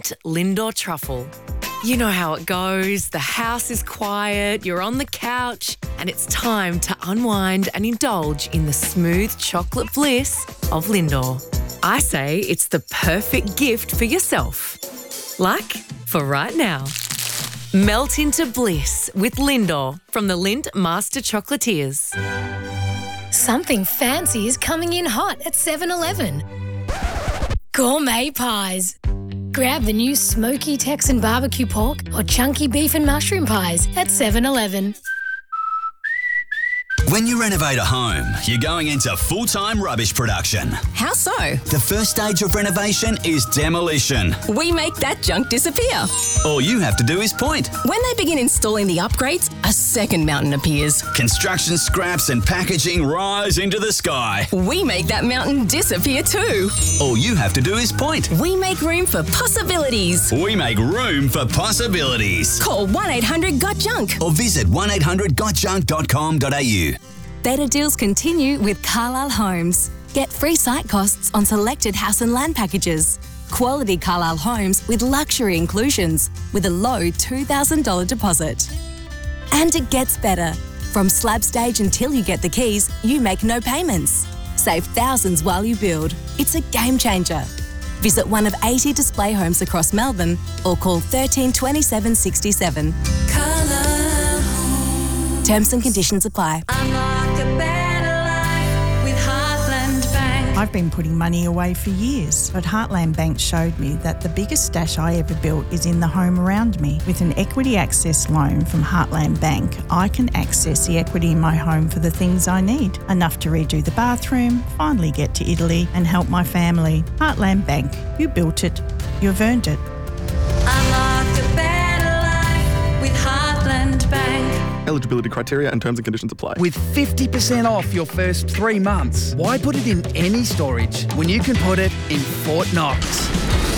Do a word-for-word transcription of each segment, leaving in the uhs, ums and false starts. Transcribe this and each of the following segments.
mint Lindor truffle. You know how it goes. The house is quiet, you're on the couch, and it's time to unwind and indulge in the smooth chocolate bliss of Lindor. I say it's the perfect gift for yourself. Like for right now. Melt into bliss with Lindor from the Lindt Master Chocolatiers. Something fancy is coming in hot at seven eleven. Gourmet pies. Grab the new smoky Texan barbecue pork or chunky beef and mushroom pies at seven eleven. When you renovate a home, you're going into full-time rubbish production. How so? The first stage of renovation is demolition. We make that junk disappear. All you have to do is point. When they begin installing the upgrades, a second mountain appears. Construction scraps and packaging rise into the sky. We make that mountain disappear too. All you have to do is point. We make room for possibilities. We make room for possibilities. Call one eight hundred got junk or visit one eight hundred got junk dot com dot a u. Better deals continue with Carlisle Homes. Get free site costs on selected house and land packages. Quality Carlisle homes with luxury inclusions with a low two thousand dollars deposit. And it gets better. From slab stage until you get the keys, you make no payments. Save thousands while you build. It's a game changer. Visit one of eighty display homes across Melbourne or call thirteen twenty-seven sixty-seven. Carlisle Homes. Terms and conditions apply. Unlock a better life with Heartland Bank. I've been putting money away for years, but Heartland Bank showed me that the biggest stash I ever built is in the home around me. With an equity access loan from Heartland Bank, I can access the equity in my home for the things I need. Enough to redo the bathroom, finally get to Italy and help my family. Heartland Bank, you built it, you've earned it. Unlock a better life with Heartland Bank. Eligibility criteria and terms and conditions apply. With fifty percent off your first three months, why put it in any storage when you can put it in Fort Knox?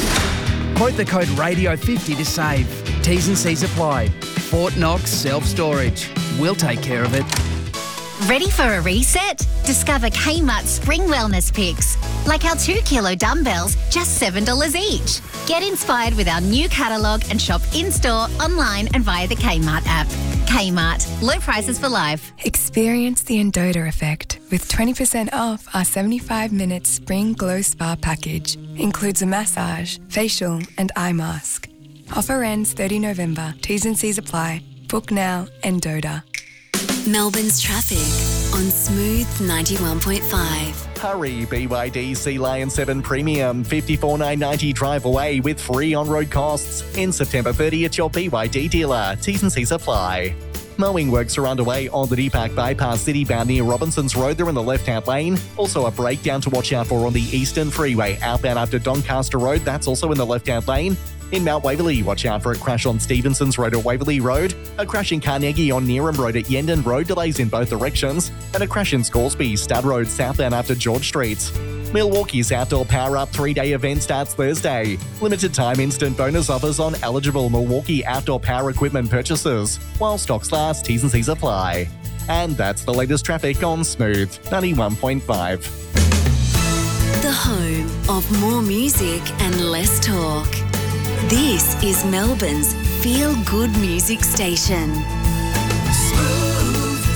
Quote the code radio fifty to save. T's and C's apply. Fort Knox Self-Storage. We'll take care of it. Ready for a reset? Discover Kmart Spring Wellness Picks. Like our two kilo dumbbells, just seven dollars each. Get inspired with our new catalogue and shop in-store, online and via the Kmart app. Kmart, low prices for life. Experience the Endota effect with twenty percent off our seventy-five minute Spring Glow Spa package. Includes a massage, facial and eye mask. Offer ends thirtieth of November. T's and C's apply. Book now, Endota. Melbourne's traffic on Smooth ninety-one point five. Hurry, B Y D Sea Lion seven Premium, fifty-four thousand nine hundred ninety drive away with free on-road costs. In September thirtieth at your B Y D dealer. T's and C's apply. Mowing works are underway on the Deepak Bypass Citybound near Robinson's Road. They're in the left-hand lane. Also a breakdown to watch out for on the Eastern Freeway. Outbound after Doncaster Road, that's also in the left-hand lane. In Mount Waverley, watch out for a crash on Stevenson's Road at Waverley Road, a crash in Carnegie on Neeram Road at Yendon Road, delays in both directions, and a crash in Scoresby, Stud Road southbound after George Street. Milwaukee's Outdoor Power Up three-day event starts Thursday. Limited time instant bonus offers on eligible Milwaukee outdoor power equipment purchases. While stocks last, T's and C's apply. And that's the latest traffic on Smooth ninety-one point five. The home of more music and less talk. This is Melbourne's feel-good music station. Smooth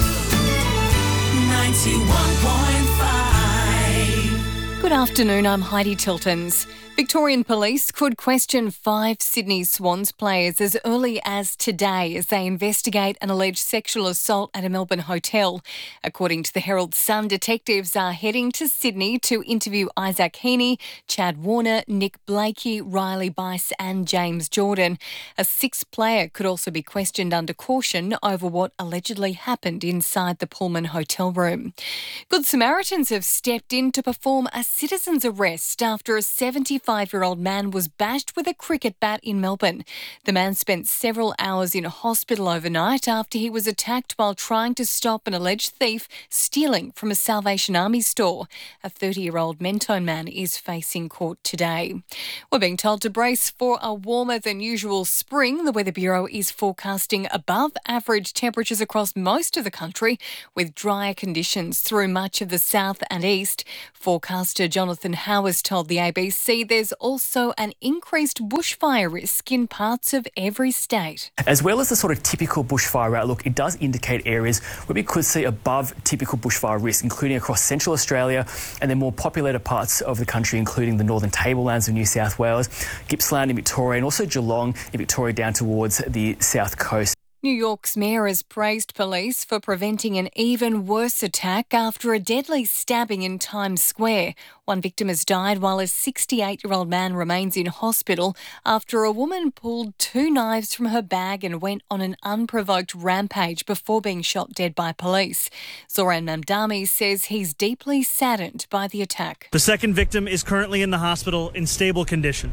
ninety-one point five. Good afternoon, I'm Heidi Tiltons. Victorian Police could question five Sydney Swans players as early as today as they investigate an alleged sexual assault at a Melbourne hotel. According to the Herald Sun, detectives are heading to Sydney to interview Isaac Heaney, Chad Warner, Nick Blakey, Riley Bice and James Jordan. A sixth player could also be questioned under caution over what allegedly happened inside the Pullman hotel room. Good Samaritans have stepped in to perform a citizen's arrest after a seventy-five-year-old man was bashed with a cricket bat in Melbourne. The man spent several hours in a hospital overnight after he was attacked while trying to stop an alleged thief stealing from a Salvation Army store. A thirty-year-old Mentone man is facing court today. We're being told to brace for a warmer than usual spring. The Weather Bureau is forecasting above average temperatures across most of the country with drier conditions through much of the south and east. Forecast Minister Jonathan Howes told the A B C there's also an increased bushfire risk in parts of every state. As well as the sort of typical bushfire outlook, it does indicate areas where we could see above typical bushfire risk, including across central Australia and then more populated parts of the country, including the northern tablelands of New South Wales, Gippsland in Victoria, and also Geelong in Victoria down towards the south coast. New York's mayor has praised police for preventing an even worse attack after a deadly stabbing in Times Square. One victim has died while a sixty-eight-year-old man remains in hospital after a woman pulled two knives from her bag and went on an unprovoked rampage before being shot dead by police. Zoran Mamdani says he's deeply saddened by the attack. The second victim is currently in the hospital in stable condition.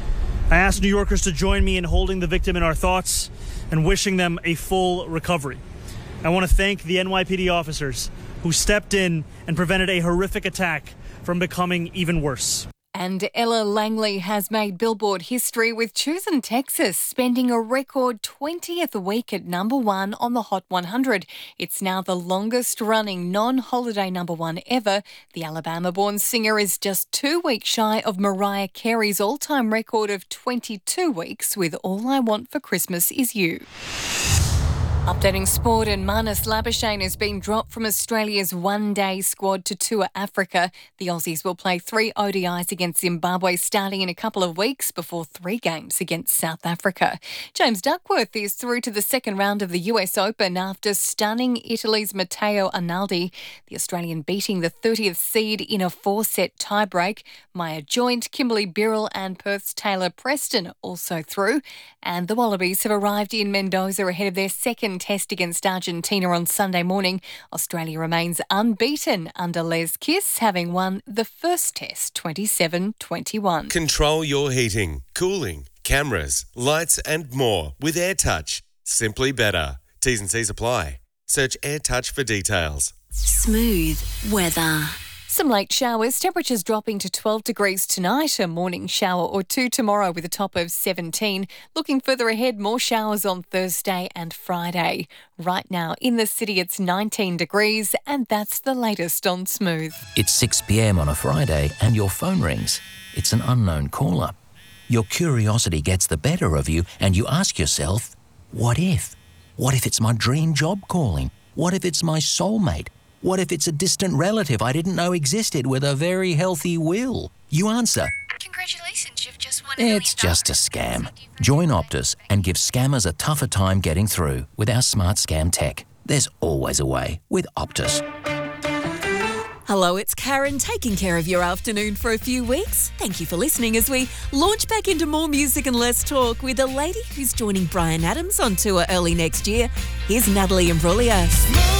I ask New Yorkers to join me in holding the victim in our thoughts and wishing them a full recovery. I want to thank the N Y P D officers who stepped in and prevented a horrific attack from becoming even worse. And Ella Langley has made Billboard history with Choosing Texas, spending a record twentieth week at number one on the Hot one hundred. It's now the longest-running non-holiday number one ever. The Alabama-born singer is just two weeks shy of Mariah Carey's all-time record of twenty-two weeks with All I Want for Christmas Is You. Updating sport, and Marnus Labuschagne has been dropped from Australia's one-day squad to tour Africa. The Aussies will play three O D Is against Zimbabwe starting in a couple of weeks before three games against South Africa. James Duckworth is through to the second round of the U S Open after stunning Italy's Matteo Arnaldi, the Australian beating the thirtieth seed in a four-set tiebreak. Maya Joint, Kimberly Birrell and Perth's Taylor Preston also through. And the Wallabies have arrived in Mendoza ahead of their second test against Argentina on Sunday morning. Australia remains unbeaten under Les Kiss, having won the first test twenty-seven twenty-one. Control your heating, cooling, cameras, lights and more with AirTouch. Simply better. T's and C's apply. Search AirTouch for details. Smooth weather. Some late showers, temperatures dropping to twelve degrees tonight, a morning shower or two tomorrow with a top of seventeen. Looking further ahead, more showers on Thursday and Friday. Right now in the city it's nineteen degrees, and that's the latest on Smooth. It's six p.m. on a Friday and your phone rings. It's an unknown caller. Your curiosity gets the better of you and you ask yourself, what if? What if it's my dream job calling? What if it's my soulmate? What if it's a distant relative I didn't know existed with a very healthy will? You answer, congratulations, you've just won. It's just a scam. Join Optus and give scammers a tougher time getting through with our smart scam tech. There's always a way with Optus. Hello, it's Karen, taking care of your afternoon for a few weeks. Thank you for listening as we launch back into more music and less talk with a lady who's joining Bryan Adams on tour early next year. Here's Natalie Imbruglia.